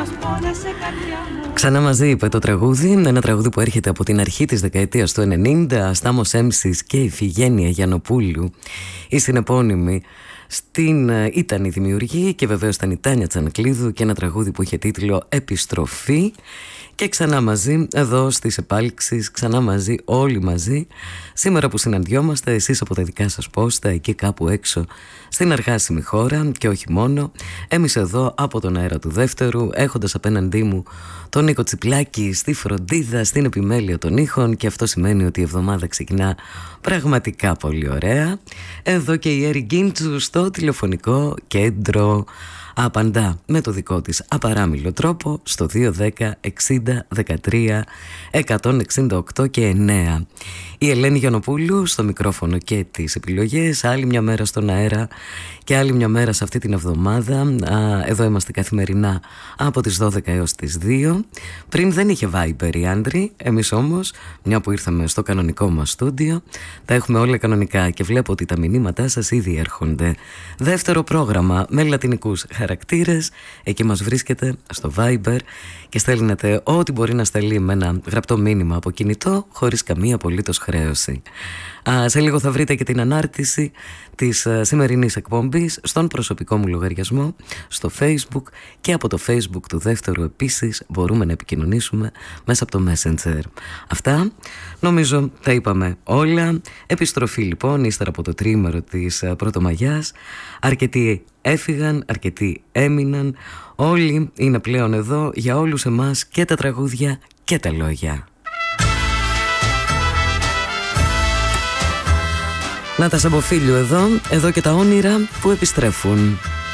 Ξανά μαζί, είπε το τραγούδι. Ένα τραγούδι που έρχεται από την αρχή της δεκαετίας του 90. Στάμος Έμψης και Ιφηγένεια Γιαννοπούλου, η συνεπώνυμη, ήταν η δημιουργή, και βεβαίως ήταν η Τάνια Τσανακλείδου, και ένα τραγούδι που είχε τίτλο Επιστροφή. Και ξανά μαζί εδώ στις επάλξεις, ξανά μαζί, όλοι μαζί. Σήμερα που συναντιόμαστε, εσείς από τα δικά σας πόστα, εκεί κάπου έξω στην εργάσιμη χώρα, και όχι μόνο. Εμείς εδώ από τον αέρα του δεύτερου, έχοντας απέναντί μου τον Νίκο Τσιπλάκη στη φροντίδα, στην επιμέλεια των ήχων. Και αυτό σημαίνει ότι η εβδομάδα ξεκινά πραγματικά πολύ ωραία. Εδώ και η Έρη Γκίντσου στο τηλεφωνικό κέντρο απαντά με το δικό της απαράμιλο τρόπο στο 210 60 13 168 και 9. Η Ελένη Γιαννοπούλου στο μικρόφωνο και τις επιλογές. Άλλη μια μέρα στον αέρα και άλλη μια μέρα σε αυτή την εβδομάδα. Εδώ είμαστε καθημερινά από τις 12 έως τις 2. Πριν δεν είχε Viber οι άντροι. Εμείς όμως, μια που ήρθαμε στο κανονικό μας στούντιο, τα έχουμε όλα κανονικά και βλέπω ότι τα μηνύματά σας ήδη έρχονται. Δεύτερο πρόγραμμα με λατινικούς χαρακτήρες. Εκεί μας βρίσκεται στο Viber και στέλνετε ό,τι μπορεί να στελεί με ένα γραπτό μήνυμα από κινητό, χωρίς καμία απολύτως χρέωση. Σε λίγο θα βρείτε και την ανάρτηση της σημερινής εκπομπής στον προσωπικό μου λογαριασμό στο Facebook, και από το Facebook του δεύτερου επίσης μπορούμε να επικοινωνήσουμε μέσα από το Messenger. Αυτά νομίζω τα είπαμε όλα. Επιστροφή λοιπόν ύστερα από το τριήμερο της Πρωτομαγιάς. Αρκετοί έφυγαν, αρκετοί έμειναν. Όλοι είναι πλέον εδώ για όλους εμάς, και τα τραγούδια και τα λόγια. Να τα Σαμποφίλιου εδώ και τα όνειρα που επιστρέφουν.